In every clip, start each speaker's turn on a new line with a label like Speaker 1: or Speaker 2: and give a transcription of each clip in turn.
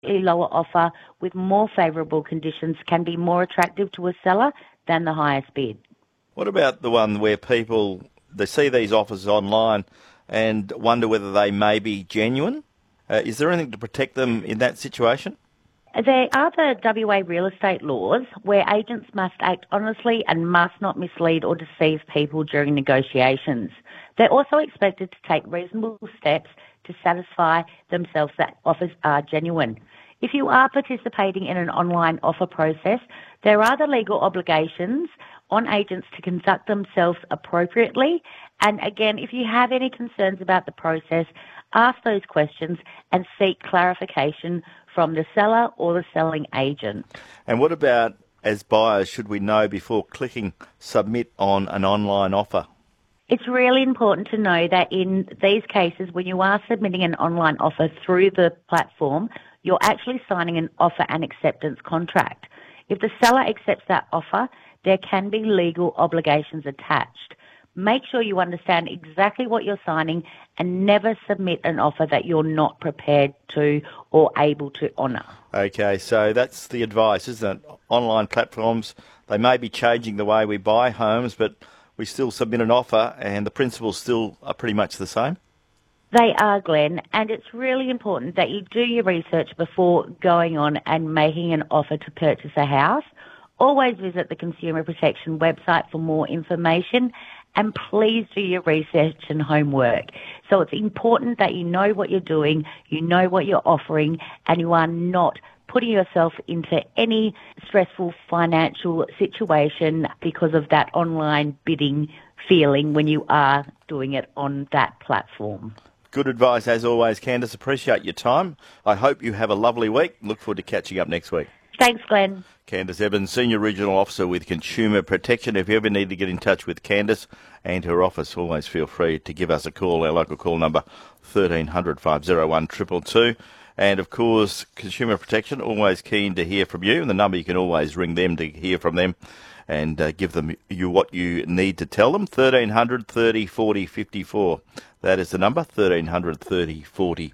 Speaker 1: A lower offer with more favourable conditions can be more attractive to a seller than the highest bid.
Speaker 2: What about the one where people, they see these offers online and wonder whether they may be genuine? Is there anything to protect them in that situation?
Speaker 1: There are the WA real estate laws where agents must act honestly and must not mislead or deceive people during negotiations. They're also expected to take reasonable steps to satisfy themselves that offers are genuine. If you are participating in an online offer process, there are the legal obligations on agents to conduct themselves appropriately. And again, if you have any concerns about the process, ask those questions and seek clarification from the seller or the selling agent.
Speaker 2: And what about, as buyers, should we know before clicking submit on an online offer?
Speaker 1: It's really important to know that in these cases, when you are submitting an online offer through the platform, you're actually signing an offer and acceptance contract. If the seller accepts that offer, there can be legal obligations attached. Make sure you understand exactly what you're signing and never submit an offer that you're not prepared to or able to honour.
Speaker 2: Okay, so that's the advice, isn't it? Online platforms, they may be changing the way we buy homes, but we still submit an offer and the principles still are pretty much the same?
Speaker 1: They are, Glenn, and it's really important that you do your research before going on and making an offer to purchase a house. Always visit the Consumer Protection website for more information, and please do your research and homework. So it's important that you know what you're doing, you know what you're offering, and you are not putting yourself into any stressful financial situation because of that online bidding feeling when you are doing it on that platform.
Speaker 2: Good advice as always, Candice. Appreciate your time. I hope you have a lovely week. Look forward to catching up next week.
Speaker 1: Thanks, Glenn.
Speaker 2: Candice Evans, Senior Regional Officer with Consumer Protection. If you ever need to get in touch with Candice and her office, always feel free to give us a call. Our local call number 1300 501 222. And of course, Consumer Protection, always keen to hear from you. And the number, you can always ring them to hear from them and give them what you need to tell them. 1300 30 40 54. That is the number, 1300 30 40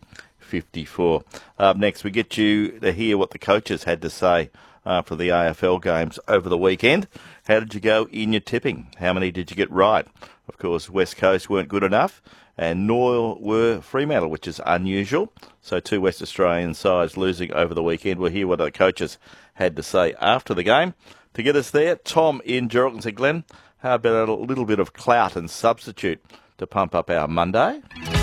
Speaker 2: 54. Up next, we get you to hear what the coaches had to say after the AFL games over the weekend. How did you go in your tipping? How many did you get right? Of course, West Coast weren't good enough, and nor were Fremantle, which is unusual. So 2 West Australian sides losing over the weekend. We'll hear what the coaches had to say after the game. To get us there, Tom in Geraldton said, Glenn, how about a little bit of clout and substitute to pump up our Monday?